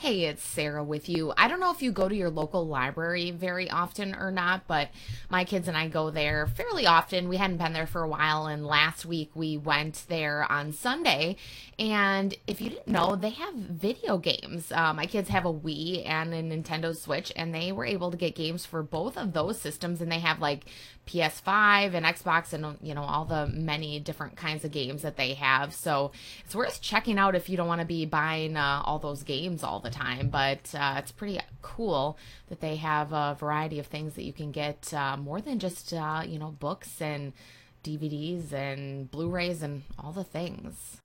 Hey, it's Sarah with you. I don't know if you go to your local library very often or not, but my kids and I go there fairly often. We hadn't been there for a while, and last week we went there on Sunday. And if you didn't know, they have video games. My kids have a Wii and a Nintendo Switch, and they were able to get games for both of those systems. And they have like PS5 and Xbox and all the many different kinds of games that they have. So it's worth checking out if you don't want to be buying all those games all the time. But it's pretty cool that they have a variety of things that you can get more than just books and DVDs and Blu-rays and all the things.